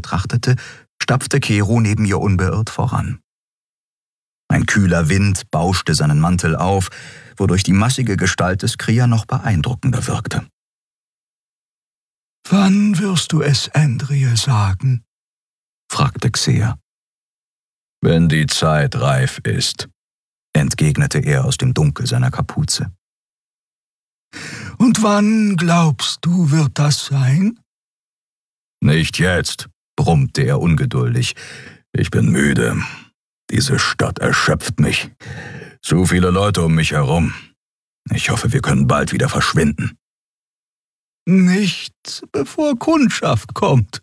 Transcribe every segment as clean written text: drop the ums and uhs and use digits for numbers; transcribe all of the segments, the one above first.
betrachtete, stapfte Kero neben ihr unbeirrt voran. Ein kühler Wind bauschte seinen Mantel auf, wodurch die massige Gestalt des Krea noch beeindruckender wirkte. »Wann wirst du es Andriel sagen?« fragte Xea. »Wenn die Zeit reif ist«, entgegnete er aus dem Dunkel seiner Kapuze. »Und wann, glaubst du, wird das sein?« »Nicht jetzt«, brummte er ungeduldig. »Ich bin müde. Diese Stadt erschöpft mich. Zu viele Leute um mich herum. Ich hoffe, wir können bald wieder verschwinden.« »Nicht, bevor Kundschaft kommt.«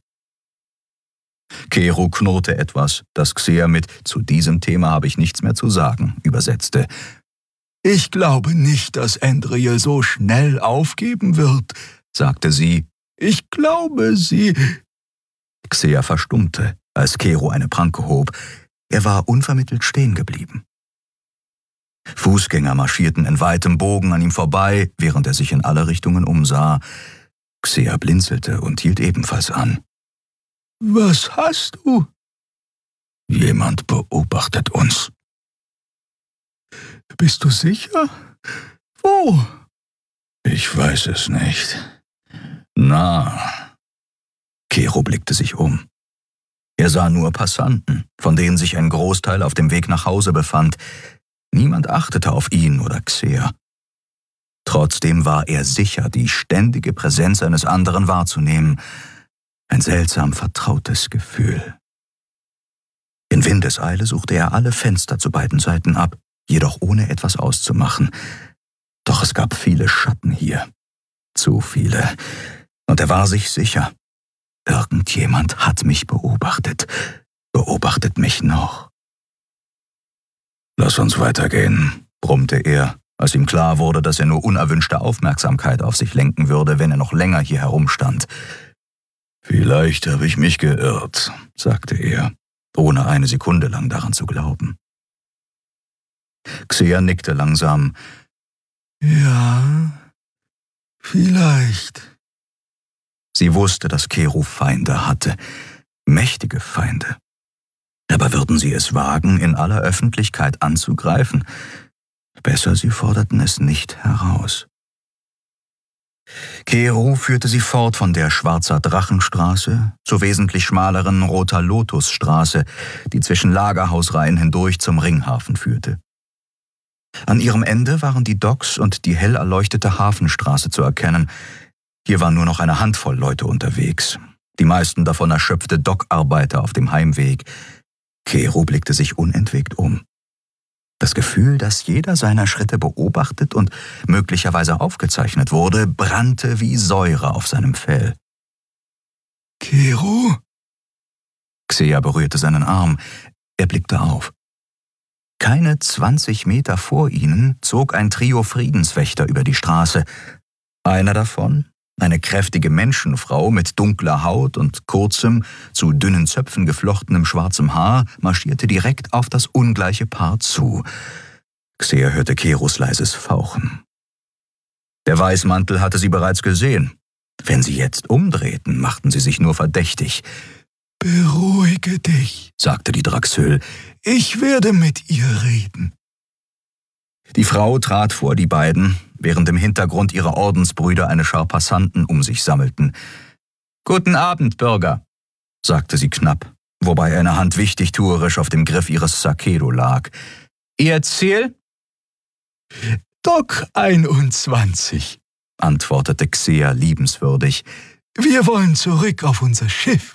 Kero knurrte etwas, das Xea mit »Zu diesem Thema habe ich nichts mehr zu sagen« übersetzte. »Ich glaube nicht, dass Andriel so schnell aufgeben wird«, sagte sie. »Ich glaube, sie...« Xea verstummte, als Kero eine Pranke hob. Er war unvermittelt stehen geblieben. Fußgänger marschierten in weitem Bogen an ihm vorbei, während er sich in alle Richtungen umsah. Xea blinzelte und hielt ebenfalls an. »Was hast du?« »Jemand beobachtet uns.« »Bist du sicher? Wo?« »Ich weiß es nicht. Na.« Kero blickte sich um. Er sah nur Passanten, von denen sich ein Großteil auf dem Weg nach Hause befand. Niemand achtete auf ihn oder Xea. Trotzdem war er sicher, die ständige Präsenz eines anderen wahrzunehmen. Ein seltsam vertrautes Gefühl. In Windeseile suchte er alle Fenster zu beiden Seiten ab, jedoch ohne etwas auszumachen. Doch es gab viele Schatten hier. Zu viele. Und er war sich sicher, irgendjemand hat mich beobachtet, beobachtet mich noch. »Lass uns weitergehen«, brummte er, als ihm klar wurde, dass er nur unerwünschte Aufmerksamkeit auf sich lenken würde, wenn er noch länger hier herumstand. »Vielleicht habe ich mich geirrt«, sagte er, ohne eine Sekunde lang daran zu glauben. Xea nickte langsam. »Ja, vielleicht.« Sie wusste, dass Kero Feinde hatte, mächtige Feinde. Aber würden sie es wagen, in aller Öffentlichkeit anzugreifen? Besser, sie forderten es nicht heraus. Kero führte sie fort von der Schwarzer Drachenstraße zur wesentlich schmaleren Roter Lotusstraße, die zwischen Lagerhausreihen hindurch zum Ringhafen führte. An ihrem Ende waren die Docks und die hell erleuchtete Hafenstraße zu erkennen. Hier waren nur noch eine Handvoll Leute unterwegs, die meisten davon erschöpfte Dockarbeiter auf dem Heimweg. Kero blickte sich unentwegt um. Das Gefühl, dass jeder seiner Schritte beobachtet und möglicherweise aufgezeichnet wurde, brannte wie Säure auf seinem Fell. »Kero?« Xea berührte seinen Arm. Er blickte auf. Keine 20 Meter vor ihnen zog ein Trio Friedenswächter über die Straße. Einer davon, eine kräftige Menschenfrau mit dunkler Haut und kurzem, zu dünnen Zöpfen geflochtenem schwarzem Haar, marschierte direkt auf das ungleiche Paar zu. Xea hörte Keros leises Fauchen. Der Weißmantel hatte sie bereits gesehen. Wenn sie jetzt umdrehten, machten sie sich nur verdächtig. »Beruhige dich«, sagte die Draxül. »Ich werde mit ihr reden.« Die Frau trat vor die beiden, während im Hintergrund ihre Ordensbrüder eine Schar Passanten um sich sammelten. »Guten Abend, Bürger«, sagte sie knapp, wobei eine Hand wichtigtuerisch auf dem Griff ihres Sakedo lag. »Ihr Ziel?« »Dock 21«, antwortete Xea liebenswürdig. »Wir wollen zurück auf unser Schiff.«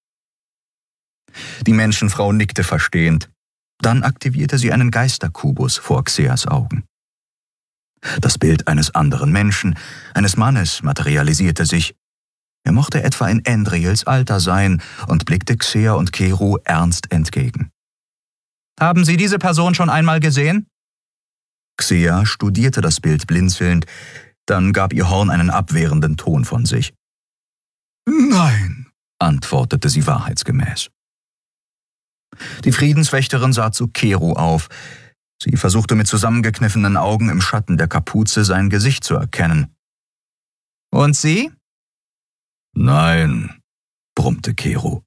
Die Menschenfrau nickte verstehend. Dann aktivierte sie einen Geisterkubus vor Xeas Augen. Das Bild eines anderen Menschen, eines Mannes, materialisierte sich. Er mochte etwa in Andriels Alter sein und blickte Xea und Kero ernst entgegen. »Haben Sie diese Person schon einmal gesehen?« Xea studierte das Bild blinzelnd, dann gab ihr Horn einen abwehrenden Ton von sich. »Nein«, antwortete sie wahrheitsgemäß. Die Friedenswächterin sah zu Kero auf. Sie versuchte mit zusammengekniffenen Augen im Schatten der Kapuze sein Gesicht zu erkennen. »Und Sie?« »Nein«, brummte Kero.